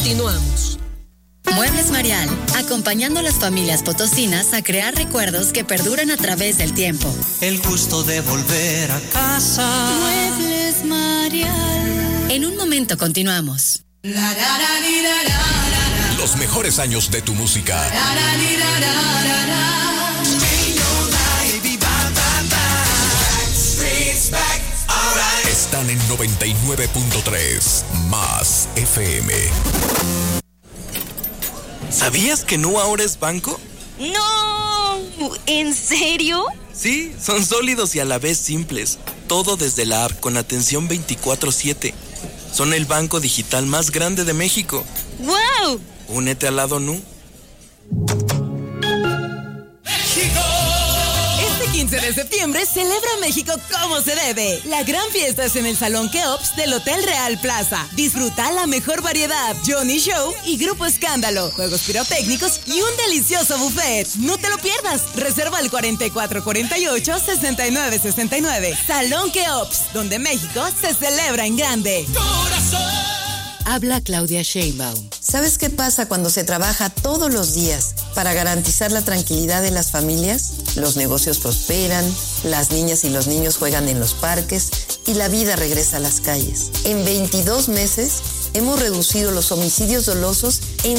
Continuamos. Muebles Marial, acompañando a las familias potosinas a crear recuerdos que perduran a través del tiempo. El gusto de volver a casa. Muebles Marial. En un momento continuamos. Los mejores años de tu música. Están en 99.3 Más FM. ¿Sabías que Nu ahora es banco? ¡No! ¿En serio? Sí, son sólidos y a la vez simples. Todo desde la app con atención 24/7. Son el banco digital más grande de México. ¡Wow! Únete al lado Nu. Este 15 de septiembre celebra México como se debe. La gran fiesta es en el Salón Keops del Hotel Real Plaza. Disfruta la mejor variedad, Johnny Show y Grupo Escándalo, juegos pirotécnicos y un delicioso buffet. No te lo pierdas. Reserva al 4448-6969. Salón Keops, donde México se celebra en grande. Habla Claudia Sheinbaum. ¿Sabes qué pasa cuando se trabaja todos los días para garantizar la tranquilidad de las familias? Los negocios prosperan, las niñas y los niños juegan en los parques y la vida regresa a las calles. En 22 meses hemos reducido los homicidios dolosos en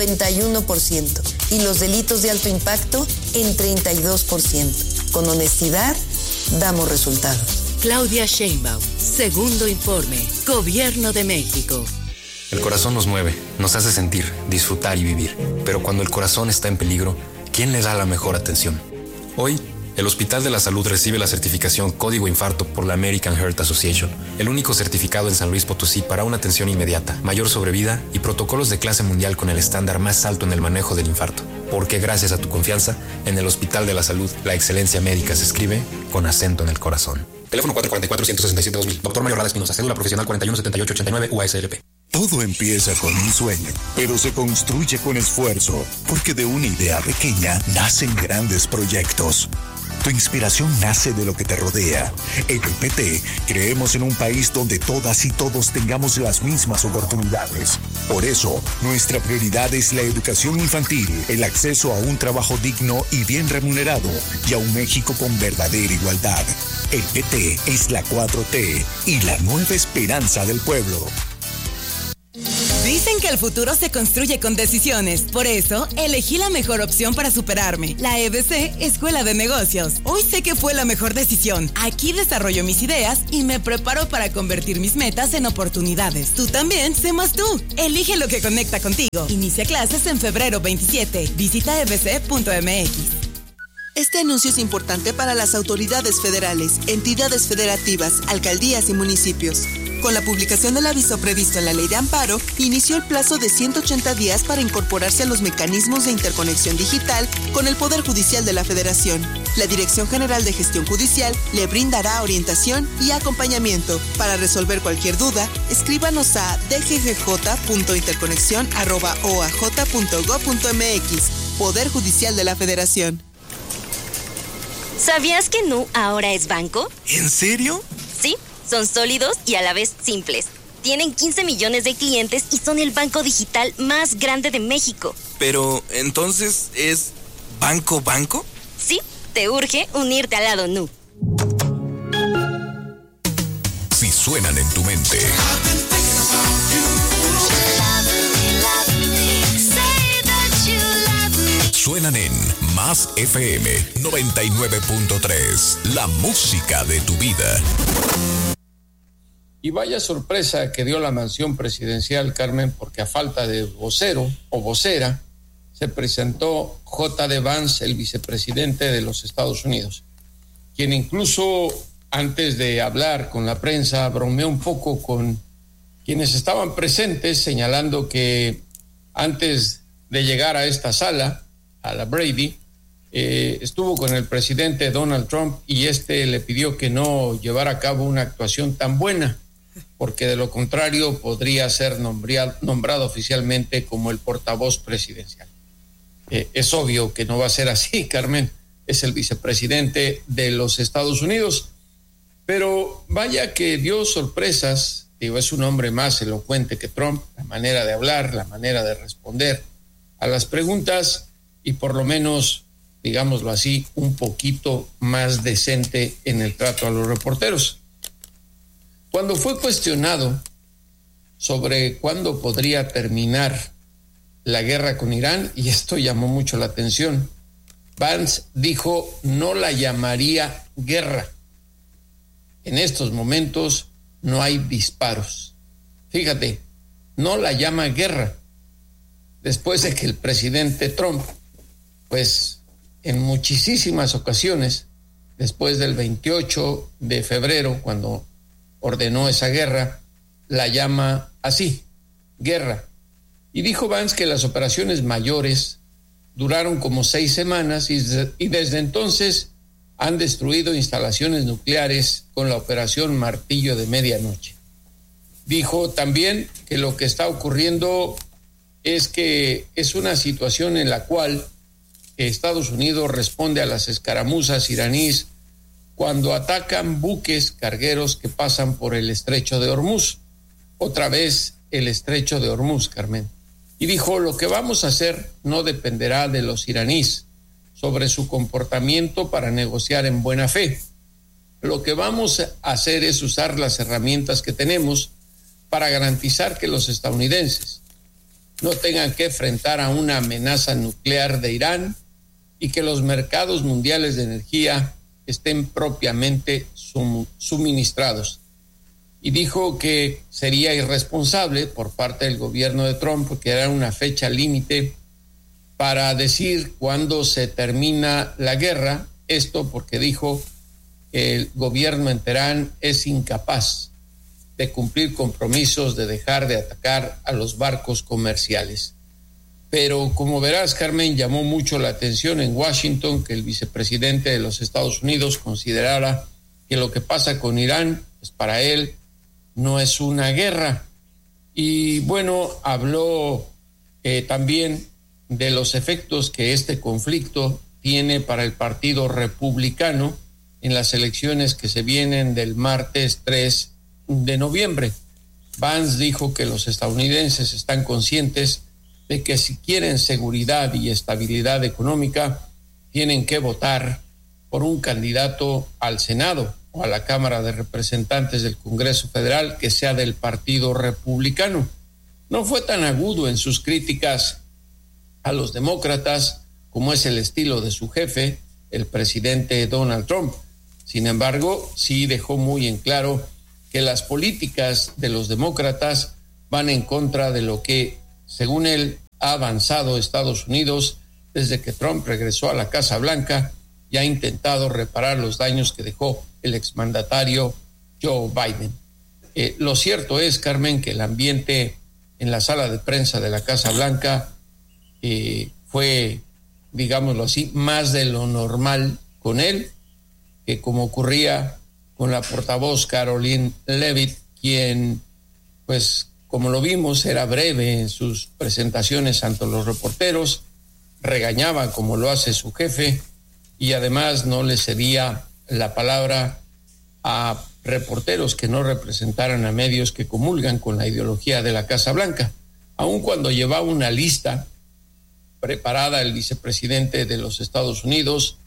51% y los delitos de alto impacto en 32%. Con honestidad, damos resultados. Claudia Sheinbaum, segundo informe, Gobierno de México. El corazón nos mueve, nos hace sentir, disfrutar y vivir. Pero cuando el corazón está en peligro, ¿quién le da la mejor atención? Hoy, el Hospital de la Salud recibe la certificación Código Infarto por la American Heart Association, el único certificado en San Luis Potosí para una atención inmediata, mayor sobrevida y protocolos de clase mundial con el estándar más alto en el manejo del infarto. Porque gracias a tu confianza, en el Hospital de la Salud, la excelencia médica se escribe con acento en el corazón. Teléfono 444-167-2000. Doctor Mayor Rada Espinosa, cédula profesional 417889 UASLP. Todo empieza con un sueño, pero se construye con esfuerzo, porque de una idea pequeña nacen grandes proyectos. Tu inspiración nace de lo que te rodea. En el PT creemos en un país donde todas y todos tengamos las mismas oportunidades. Por eso, nuestra prioridad es la educación infantil, el acceso a un trabajo digno y bien remunerado, y a un México con verdadera igualdad. El PT es la 4T y la nueva esperanza del pueblo. Dicen que el futuro se construye con decisiones. Por eso, elegí la mejor opción para superarme. La EBC Escuela de Negocios. Hoy sé que fue la mejor decisión. Aquí desarrollo mis ideas y me preparo para convertir mis metas en oportunidades. Tú también, sé más tú. Elige lo que conecta contigo. Inicia clases en febrero 27. Visita ebc.mx. Este anuncio es importante para las autoridades federales, entidades federativas, alcaldías y municipios. Con la publicación del aviso previsto en la Ley de Amparo, inició el plazo de 180 días para incorporarse a los mecanismos de interconexión digital con el Poder Judicial de la Federación. La Dirección General de Gestión Judicial le brindará orientación y acompañamiento. Para resolver cualquier duda, escríbanos a dggj.interconexión@oaj.gov.mx. Poder Judicial de la Federación. ¿Sabías que Nu ahora es banco? ¿En serio? Sí, son sólidos y a la vez simples. Tienen 15 millones de clientes y son el banco digital más grande de México. Pero, ¿entonces es banco? Sí, te urge unirte al lado Nu. Si suenan en tu mente, suenan en Más FM 99.3, la música de tu vida. Y vaya sorpresa que dio la mansión presidencial, Carmen, porque a falta de vocero o vocera, se presentó J.D. Vance, el vicepresidente de los Estados Unidos, quien incluso antes de hablar con la prensa bromeó un poco con quienes estaban presentes, señalando que antes de llegar a esta sala, a la Brady, estuvo con el presidente Donald Trump y le pidió que no llevara a cabo una actuación tan buena, porque de lo contrario podría ser nombrado oficialmente como el portavoz presidencial. Es obvio que no va a ser así, Carmen, es el vicepresidente de los Estados Unidos, pero vaya que dio sorpresas. Digo, es un hombre más elocuente que Trump, manera de hablar, la manera de responder a las preguntas y por lo menos, digámoslo así, un poquito más decente en el trato a los reporteros. Cuando fue cuestionado sobre cuándo podría terminar la guerra con Irán, y esto llamó mucho la atención, Vance dijo no la llamaría guerra. En estos momentos no hay disparos. Fíjate, no la llama guerra. Después de que el presidente Trump, pues en muchísimas ocasiones, después del 28 de febrero, cuando ordenó esa guerra, la llama así, guerra. Y dijo Vance que las operaciones mayores duraron como 6 semanas y desde entonces han destruido instalaciones nucleares con la operación Martillo de Medianoche. Dijo también que lo que está ocurriendo es que es una situación en la cual Estados Unidos responde a las escaramuzas iraníes cuando atacan buques cargueros que pasan por el estrecho de Hormuz. Otra vez el estrecho de Hormuz, Carmen. Y dijo, lo que vamos a hacer no dependerá de los iraníes sobre su comportamiento para negociar en buena fe. Lo que vamos a hacer es usar las herramientas que tenemos para garantizar que los estadounidenses no tengan que enfrentar a una amenaza nuclear de Irán y que los mercados mundiales de energía estén propiamente suministrados. Y dijo que sería irresponsable por parte del gobierno de Trump que era una fecha límite para decir cuándo se termina la guerra. Esto porque dijo que el gobierno en Teherán es incapaz de cumplir compromisos de dejar de atacar a los barcos comerciales. Pero como verás, Carmen, llamó mucho la atención en Washington que el vicepresidente de los Estados Unidos considerara que lo que pasa con Irán, pues para él no es una guerra. Y bueno, habló también de los efectos que este conflicto tiene para el Partido Republicano en las elecciones que se vienen del martes 3 de noviembre. Vance dijo que los estadounidenses están conscientes de que si quieren seguridad y estabilidad económica, tienen que votar por un candidato al Senado o a la Cámara de Representantes del Congreso Federal que sea del Partido Republicano. No fue tan agudo en sus críticas a los demócratas como es el estilo de su jefe, el presidente Donald Trump. Sin embargo, sí dejó muy en claro que las políticas de los demócratas van en contra de lo que, según él, ha avanzado Estados Unidos desde que Trump regresó a la Casa Blanca y ha intentado reparar los daños que dejó el exmandatario Joe Biden. Lo cierto es, Carmen, que el ambiente en la sala de prensa de la Casa Blanca fue, digámoslo así, más de lo normal con él, que como ocurría con la portavoz Karoline Leavitt, quien, pues, como lo vimos, era breve en sus presentaciones ante los reporteros, regañaba como lo hace su jefe y además no le cedía la palabra a reporteros que no representaran a medios que comulgan con la ideología de la Casa Blanca. Aun cuando llevaba una lista preparada el vicepresidente de los Estados Unidos,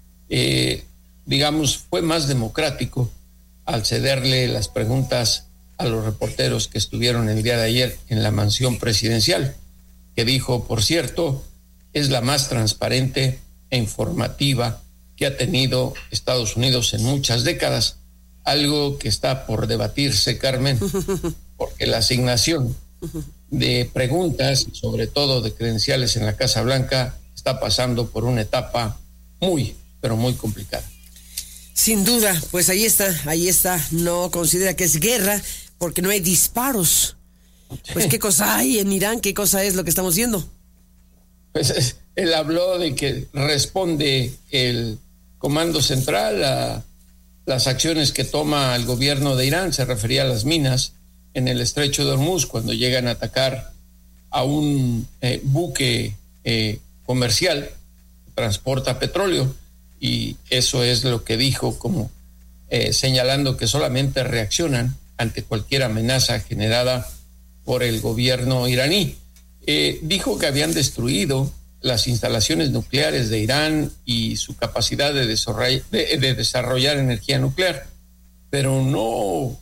digamos, fue más democrático al cederle las preguntas a los reporteros que estuvieron el día de ayer en la mansión presidencial, que dijo, por cierto, es la más transparente e informativa que ha tenido Estados Unidos en muchas décadas, algo que está por debatirse, Carmen, porque la asignación de preguntas, sobre todo de credenciales en la Casa Blanca, está pasando por una etapa muy, pero muy complicada. Sin duda, pues ahí está, no considera que es guerra porque no hay disparos. Pues qué cosa hay en Irán, qué cosa es lo que estamos viendo. Pues él habló de que responde el Comando Central a las acciones que toma el gobierno de Irán, se refería a las minas en el estrecho de Hormuz cuando llegan a atacar a un buque comercial que transporta petróleo. Y eso es lo que dijo, como señalando que solamente reaccionan ante cualquier amenaza generada por el gobierno iraní. Dijo que habían destruido las instalaciones nucleares de Irán y su capacidad de desarrollar energía nuclear, pero no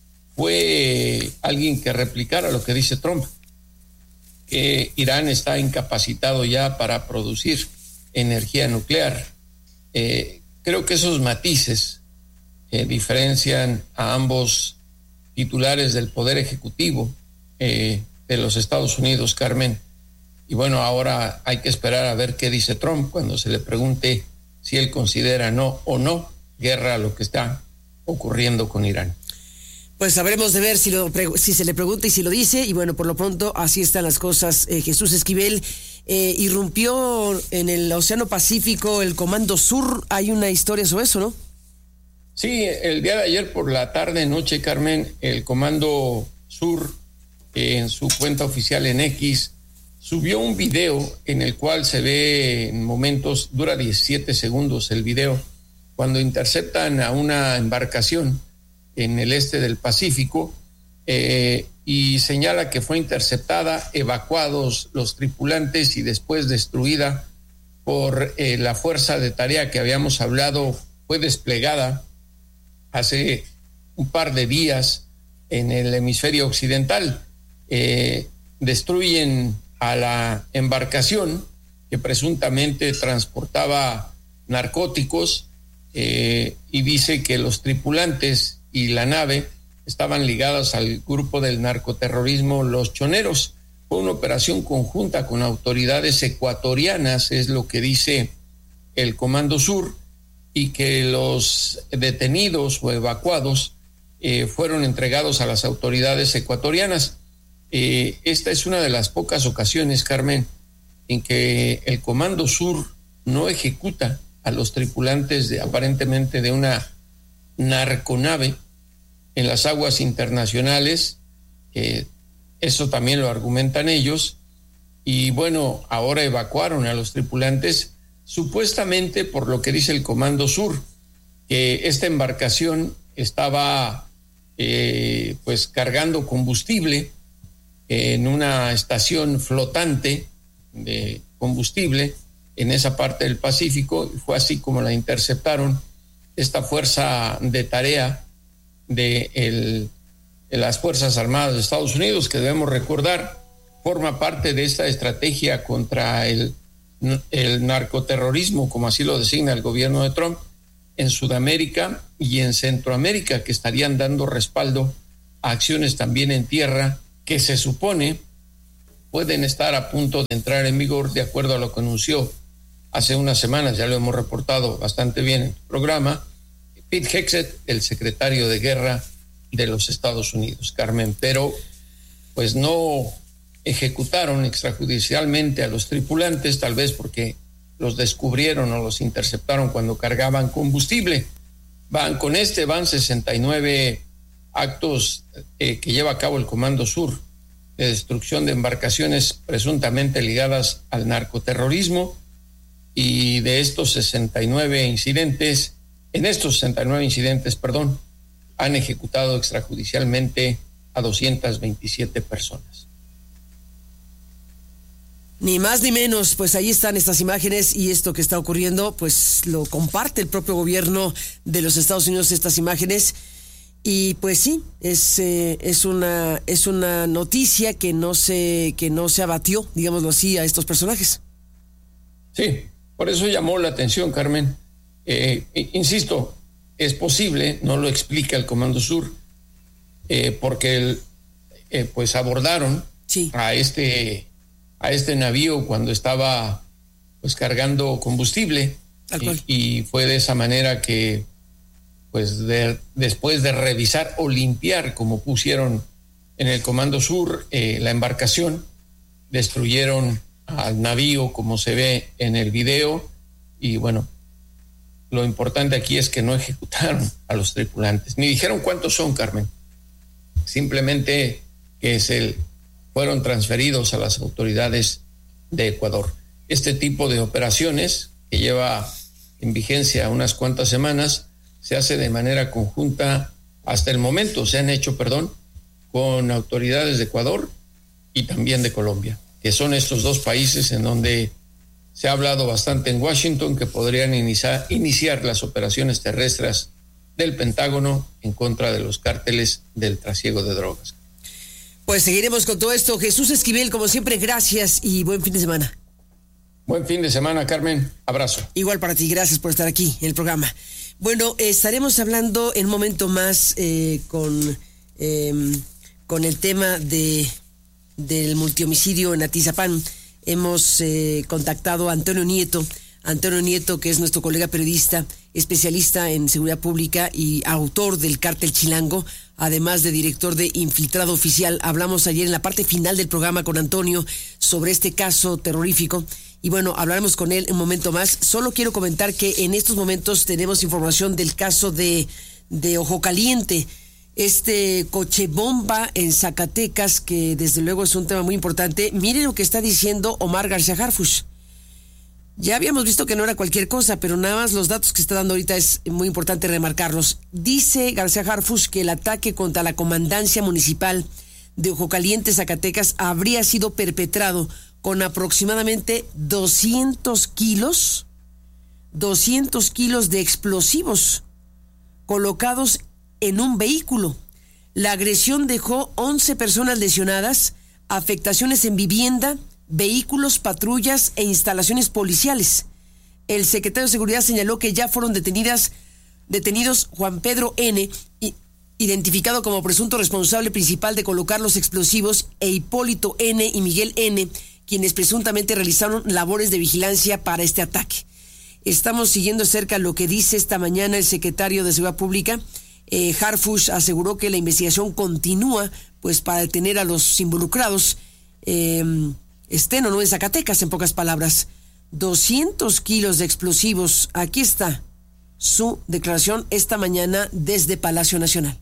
fue alguien que replicara lo que dice Trump, que Irán está incapacitado ya para producir energía nuclear. Creo que esos matices diferencian a ambos titulares del Poder Ejecutivo de los Estados Unidos, Carmen. Y bueno, ahora hay que esperar a ver qué dice Trump cuando se le pregunte si él considera no o no guerra lo que está ocurriendo con Irán. Pues sabremos de ver si se le pregunta y si lo dice. Y bueno, por lo pronto así están las cosas. Jesús Esquivel, irrumpió en el Océano Pacífico el Comando Sur. Hay una historia sobre eso, ¿no? Sí, el día de ayer por la tarde, noche, Carmen, el Comando Sur, en su cuenta oficial en X, subió un video en el cual se ve en momentos, dura 17 segundos el video, cuando interceptan a una embarcación en el este del Pacífico, y señala que fue interceptada, evacuados los tripulantes y después destruida por la fuerza de tarea que habíamos hablado. Fue desplegada hace un par de días en el hemisferio occidental. Destruyen a la embarcación que presuntamente transportaba narcóticos, y dice que los tripulantes y la nave estaban ligadas al grupo del narcoterrorismo Los Choneros. Fue una operación conjunta con autoridades ecuatorianas, es lo que dice el Comando Sur, y que los detenidos o evacuados fueron entregados a las autoridades ecuatorianas. Esta es una de las pocas ocasiones, Carmen, en que el Comando Sur no ejecuta a los tripulantes aparentemente de una narconave en las aguas internacionales. Eso también lo argumentan ellos. Y bueno, ahora evacuaron a los tripulantes, supuestamente por lo que dice el Comando Sur, que esta embarcación estaba pues cargando combustible en una estación flotante de combustible en esa parte del Pacífico, y fue así como la interceptaron esta fuerza de tarea de las Fuerzas Armadas de Estados Unidos, que debemos recordar forma parte de esta estrategia contra el narcoterrorismo, como así lo designa el gobierno de Trump, en Sudamérica y en Centroamérica, que estarían dando respaldo a acciones también en tierra que se supone pueden estar a punto de entrar en vigor, de acuerdo a lo que anunció hace unas semanas, ya lo hemos reportado bastante bien en el programa, Pete Hegseth, el secretario de Guerra de los Estados Unidos, Carmen. Pero pues no ejecutaron extrajudicialmente a los tripulantes, tal vez porque los descubrieron o los interceptaron cuando cargaban combustible. Van 69 actos que lleva a cabo el Comando Sur de destrucción de embarcaciones presuntamente ligadas al narcoterrorismo, y de estos 69 incidentes, han ejecutado extrajudicialmente a 227 personas. Ni más ni menos, pues ahí están estas imágenes, y esto que está ocurriendo, pues lo comparte el propio gobierno de los Estados Unidos, estas imágenes. Y pues sí, es una noticia que no se abatió, digámoslo así, a estos personajes. Sí, por eso llamó la atención, Carmen. Insisto, es posible, no lo explica el Comando Sur, porque pues abordaron a este navío cuando estaba pues cargando combustible, y fue de esa manera que pues después de revisar o limpiar, como pusieron en el Comando Sur, la embarcación, destruyeron al navío como se ve en el video. Y bueno, lo importante aquí es que no ejecutaron a los tripulantes, ni dijeron cuántos son, Carmen, simplemente que fueron transferidos a las autoridades de Ecuador. Este tipo de operaciones, que lleva en vigencia unas cuantas semanas, se hace de manera conjunta, hasta el momento se han hecho, con autoridades de Ecuador y también de Colombia, que son estos dos países en donde se ha hablado bastante en Washington que podrían iniciar las operaciones terrestres del Pentágono en contra de los cárteles del trasiego de drogas. Pues seguiremos con todo esto. Jesús Esquivel, como siempre, gracias y buen fin de semana. Buen fin de semana, Carmen. Abrazo. Igual para ti, gracias por estar aquí en el programa. Bueno, estaremos hablando en un momento más con el tema del multihomicidio en Atizapán. Hemos contactado a Antonio Nieto, que es nuestro colega periodista, especialista en seguridad pública y autor del Cártel Chilango, además de director de Infiltrado Oficial. Hablamos ayer en la parte final del programa con Antonio sobre este caso terrorífico. Y bueno, hablaremos con él un momento más. Solo quiero comentar que en estos momentos tenemos información del caso de Ojo Caliente, este coche bomba en Zacatecas, que desde luego es un tema muy importante. Miren lo que está diciendo Omar García Harfuch. Ya habíamos visto que no era cualquier cosa, pero nada más los datos que está dando ahorita es muy importante remarcarlos. Dice García Harfuch que el ataque contra la comandancia municipal de Ojo Caliente, Zacatecas, habría sido perpetrado con aproximadamente 200 kilos de explosivos colocados en un vehículo. La agresión dejó 11 personas lesionadas, afectaciones en vivienda, vehículos, patrullas e instalaciones policiales. El secretario de Seguridad señaló que ya fueron detenidos Juan Pedro N., identificado como presunto responsable principal de colocar los explosivos, e Hipólito N. y Miguel N., quienes presuntamente realizaron labores de vigilancia para este ataque. Estamos siguiendo cerca lo que dice esta mañana el secretario de Seguridad Pública. Harfuch aseguró que la investigación continúa, pues para detener a los involucrados, estén o no en Zacatecas, en pocas palabras. 200 kilos de explosivos. Aquí está su declaración esta mañana desde Palacio Nacional.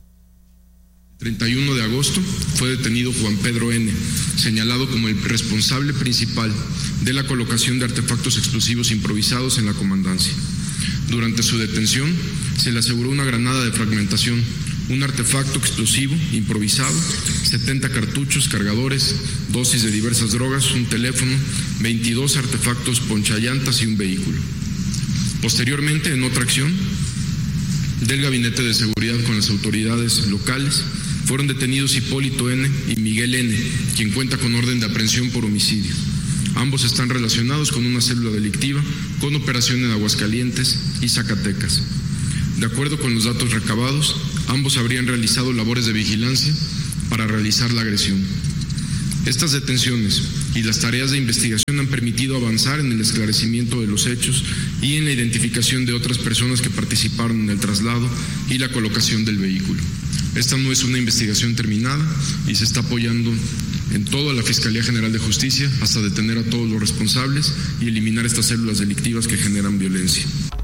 31 de agosto fue detenido Juan Pedro N., señalado como el responsable principal de la colocación de artefactos explosivos improvisados en la comandancia. Durante su detención se le aseguró una granada de fragmentación, un artefacto explosivo improvisado, 70 cartuchos, cargadores, dosis de diversas drogas, un teléfono, 22 artefactos ponchallantas y un vehículo. Posteriormente, en otra acción del Gabinete de Seguridad con las autoridades locales, fueron detenidos Hipólito N. y Miguel N., quien cuenta con orden de aprehensión por homicidio. Ambos están relacionados con una célula delictiva con operación en Aguascalientes y Zacatecas. De acuerdo con los datos recabados, ambos habrían realizado labores de vigilancia para realizar la agresión. Estas detenciones y las tareas de investigación han permitido avanzar en el esclarecimiento de los hechos y en la identificación de otras personas que participaron en el traslado y la colocación del vehículo. Esta no es una investigación terminada y se está apoyando en toda la Fiscalía General de Justicia hasta detener a todos los responsables y eliminar estas células delictivas que generan violencia.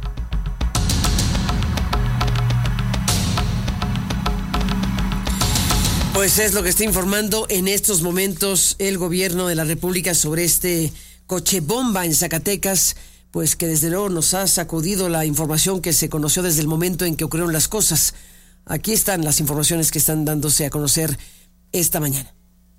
Pues es lo que está informando en estos momentos el gobierno de la República sobre este coche bomba en Zacatecas, pues que desde luego nos ha sacudido la información que se conoció desde el momento en que ocurrieron las cosas. Aquí están las informaciones que están dándose a conocer esta mañana.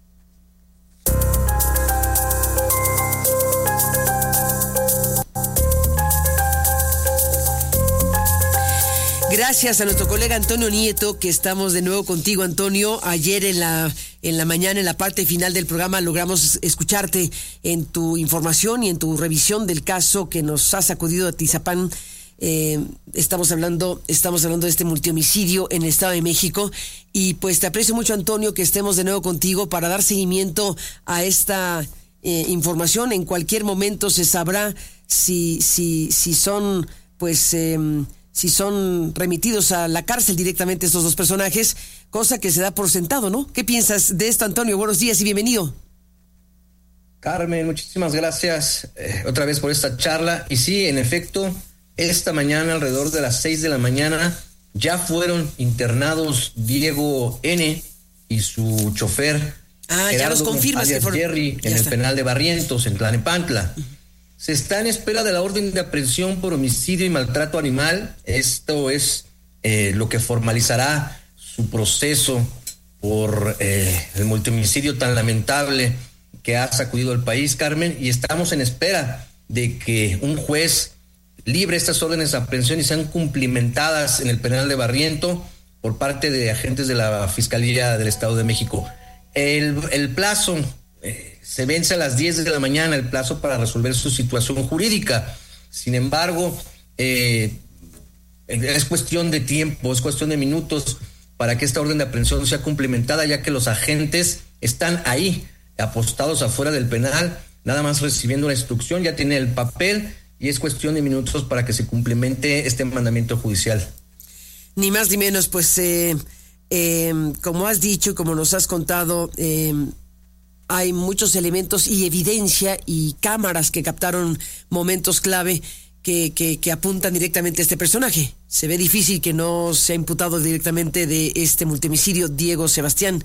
Gracias a nuestro colega Antonio Nieto, que estamos de nuevo contigo, Antonio. Ayer en la mañana, en la parte final del programa, logramos escucharte en tu información y en tu revisión del caso que nos ha sacudido a Atizapán. Estamos hablando de este multihomicidio en el Estado de México, y pues te aprecio mucho, Antonio, que estemos de nuevo contigo para dar seguimiento a esta información. En cualquier momento se sabrá si son si son remitidos a la cárcel directamente estos dos personajes, cosa que se da por sentado, ¿no? ¿Qué piensas de esto, Antonio? Buenos días y bienvenido. Carmen, muchísimas gracias otra vez por esta charla. Y sí, en efecto, esta mañana, alrededor de las 6 de la mañana, ya fueron internados Diego N. y su chofer. Ya nos confirmas que fueron. Jerry, en el penal de Barrientos, en Tlalnepantla. Se está en espera de la orden de aprehensión por homicidio y maltrato animal. Esto es lo que formalizará su proceso por el multihomicidio tan lamentable que ha sacudido el país, Carmen, y estamos en espera de que un juez libre estas órdenes de aprehensión y sean cumplimentadas en el penal de Barriento por parte de agentes de la Fiscalía del Estado de México. El plazo se vence a las 10 de la mañana, el plazo para resolver su situación jurídica. Sin embargo, es cuestión de tiempo, es cuestión de minutos para que esta orden de aprehensión sea cumplimentada, ya que los agentes están ahí, apostados afuera del penal, nada más recibiendo la instrucción, ya tiene el papel y es cuestión de minutos para que se cumplimente este mandamiento judicial. Ni más ni menos, pues como has dicho, como nos has contado, hay muchos elementos y evidencia y cámaras que captaron momentos clave que apuntan directamente a este personaje. Se ve difícil que no sea imputado directamente de este multihomicidio Diego Sebastián.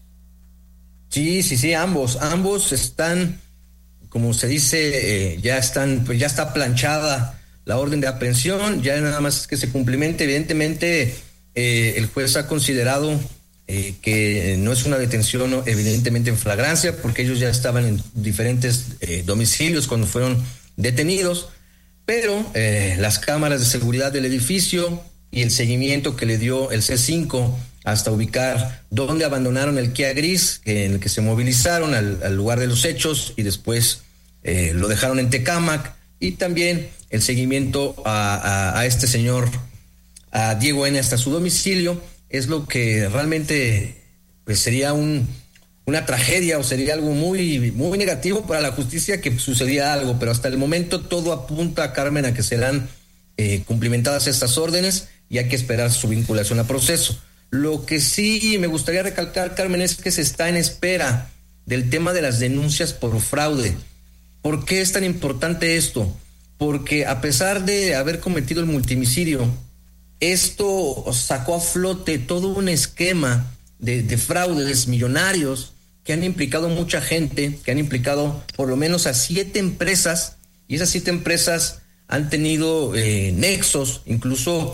Sí, ambos están, como se dice, ya está planchada la orden de aprehensión, ya nada más es que se cumplimente. Evidentemente, el juez ha considerado que no es una detención evidentemente en flagrancia, porque ellos ya estaban en diferentes domicilios cuando fueron detenidos, pero las cámaras de seguridad del edificio y el seguimiento que le dio el C5 hasta ubicar dónde abandonaron el Kia gris, en el que se movilizaron al lugar de los hechos y después lo dejaron en Tecámac, y también el seguimiento a este señor, a Diego N., hasta su domicilio, es lo que realmente pues sería una tragedia o sería algo muy, muy negativo para la justicia que sucedía algo, pero hasta el momento todo apunta, Carmen, a que serán cumplimentadas estas órdenes y hay que esperar su vinculación a proceso. Lo que sí me gustaría recalcar, Carmen, es que se está en espera del tema de las denuncias por fraude. ¿Por qué es tan importante esto? Porque a pesar de haber cometido el multihomicidio, esto sacó a flote todo un esquema de fraudes millonarios que han implicado mucha gente, que han implicado por lo menos a 7 empresas, y esas 7 empresas han tenido nexos, incluso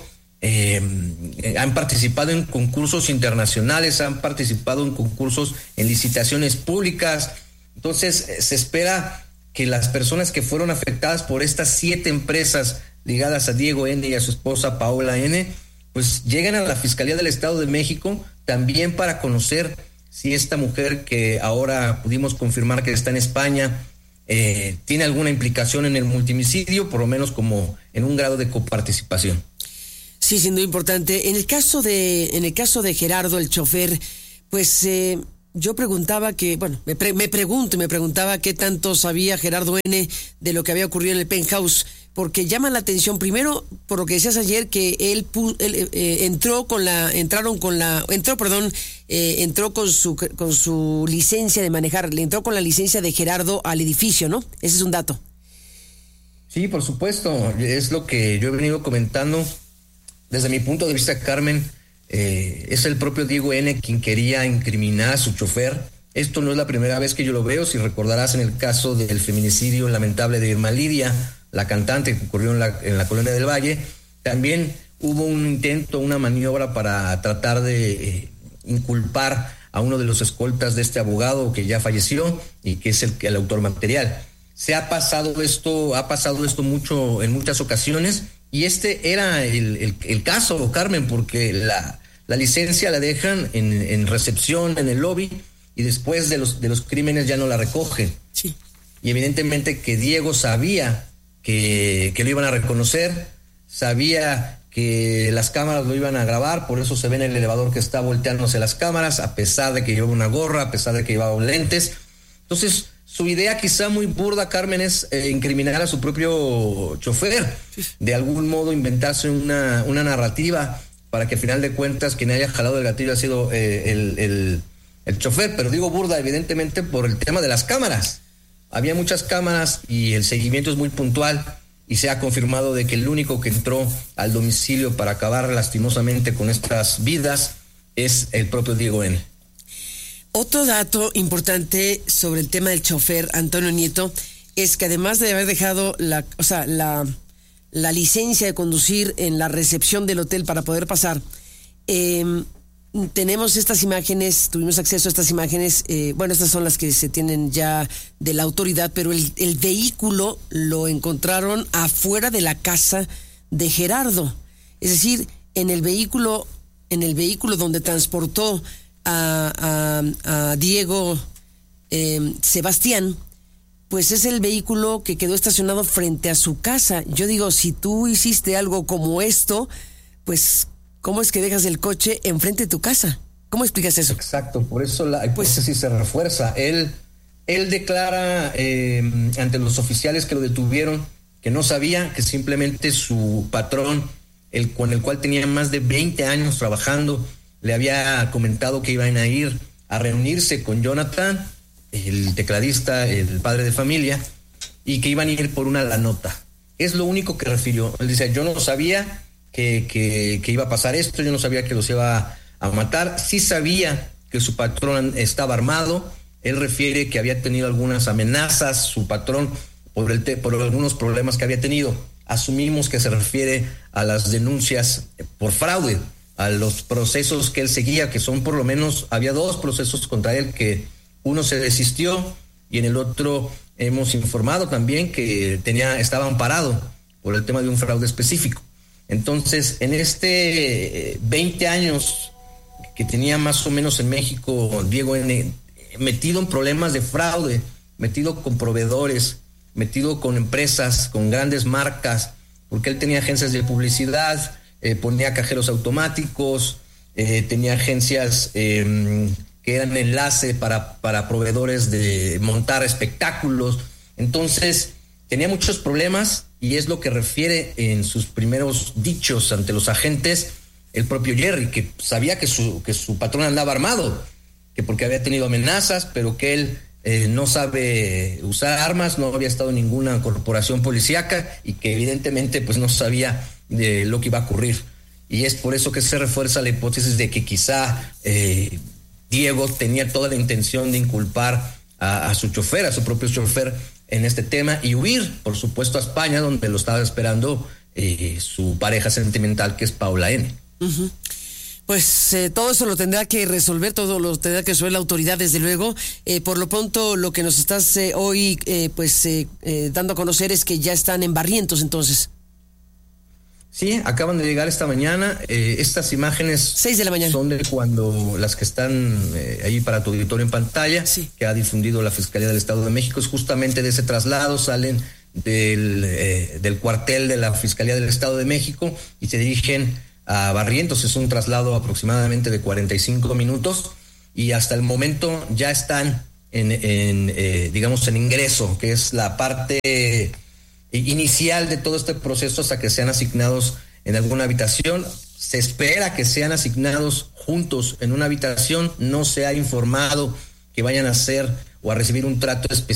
han participado en concursos internacionales, han participado en concursos, en licitaciones públicas. Entonces se espera que las personas que fueron afectadas por estas 7 empresas ligadas a Diego N. y a su esposa Paola N., pues lleguen a la Fiscalía del Estado de México también para conocer si esta mujer, que ahora pudimos confirmar que está en España, tiene alguna implicación en el multihomicidio, por lo menos como en un grado de coparticipación. Sí, siendo importante. En el caso de Gerardo, el chofer, pues yo preguntaba me preguntaba qué tanto sabía Gerardo N. de lo que había ocurrido en el penthouse, porque llama la atención, primero, por lo que decías ayer, que él entró con su licencia de manejar, le entró con la licencia de Gerardo al edificio, ¿no? Ese es un dato. Sí, por supuesto, es lo que yo he venido comentando. Desde mi punto de vista, Carmen, es el propio Diego N. quien quería incriminar a su chofer. Esto no es la primera vez que yo lo veo. Si recordarás, en el caso del feminicidio lamentable de Irma Lidia, la cantante, que ocurrió en la Colonia del Valle, también hubo un intento, una maniobra para tratar de inculpar a uno de los escoltas de este abogado que ya falleció y que es el autor material. Ha pasado esto mucho en muchas ocasiones, y este era el caso, Carmen, porque la licencia la dejan en recepción, en el lobby, y después de los crímenes ya no la recogen. Sí. Y evidentemente que Diego sabía que lo iban a reconocer, sabía que las cámaras lo iban a grabar, por eso se ve en el elevador que está volteándose las cámaras, a pesar de que llevaba una gorra, a pesar de que llevaba lentes. Entonces, su idea quizá muy burda, Carmen, es incriminar a su propio chofer, de algún modo inventarse una narrativa para que al final de cuentas quien haya jalado el gatillo ha sido el chofer, pero digo burda evidentemente por el tema de las cámaras. Había muchas cámaras y el seguimiento es muy puntual, y se ha confirmado de que el único que entró al domicilio para acabar lastimosamente con estas vidas es el propio Diego N. Otro dato importante sobre el tema del chofer, Antonio Nieto, es que además de haber dejado la la licencia de conducir en la recepción del hotel para poder pasar, tenemos estas imágenes, tuvimos acceso a estas imágenes, bueno, estas son las que se tienen ya de la autoridad, pero el vehículo lo encontraron afuera de la casa de Gerardo. Es decir, en el vehículo donde transportó a Diego Sebastián, pues es el vehículo que quedó estacionado frente a su casa. Yo digo, si tú hiciste algo como esto, pues, ¿cómo es que dejas el coche enfrente de tu casa? ¿Cómo explicas eso? Exacto, por eso la hipótesis se refuerza. Él declara ante los oficiales que lo detuvieron que no sabía, que simplemente su patrón, con el cual tenía más de 20 años trabajando, le había comentado que iban a ir a reunirse con Jonathan, el tecladista, el padre de familia, y que iban a ir por una la nota. Es lo único que refirió. Él dice, yo no sabía que iba a pasar esto, yo no sabía que los iba a matar, sí sabía que su patrón estaba armado. Él refiere que había tenido algunas amenazas, su patrón, por algunos problemas que había tenido. Asumimos que se refiere a las denuncias por fraude, a los procesos que él seguía, que son por lo menos, había 2 procesos contra él, que uno se desistió y en el otro hemos informado también que estaba amparado por el tema de un fraude específico. Entonces, en 20 años que tenía más o menos en México, Diego N., metido en problemas de fraude, metido con proveedores, metido con empresas, con grandes marcas, porque él tenía agencias de publicidad, ponía cajeros automáticos, tenía agencias que eran enlace para proveedores de montar espectáculos. Entonces, tenía muchos problemas y es lo que refiere en sus primeros dichos ante los agentes el propio Jerry, que sabía que su patrón andaba armado, que porque había tenido amenazas, pero que él no sabe usar armas, no había estado en ninguna corporación policíaca y que evidentemente pues no sabía de lo que iba a ocurrir. Y es por eso que se refuerza la hipótesis de que quizá Diego tenía toda la intención de inculpar a su chofer, a su propio chofer en este tema y huir, por supuesto, a España, donde lo estaba esperando su pareja sentimental, que es Paula N. Uh-huh. Pues todo eso lo tendrá que resolver, todo lo tendrá que resolver la autoridad, desde luego. Por lo pronto, lo que nos estás hoy dando a conocer es que ya están en Barrientos, entonces. Sí, acaban de llegar esta mañana. Estas imágenes 6 de la mañana son de cuando las que están ahí para tu auditorio en pantalla, sí, que ha difundido la Fiscalía del Estado de México, es justamente de ese traslado. Salen del cuartel de la Fiscalía del Estado de México y se dirigen a Barrientos. Es un traslado aproximadamente de 45 minutos y hasta el momento ya están digamos en ingreso, que es la parte inicial de todo este proceso, hasta que sean asignados en alguna habitación. Se espera que sean asignados juntos en una habitación. No se ha informado que vayan a hacer o a recibir un trato especial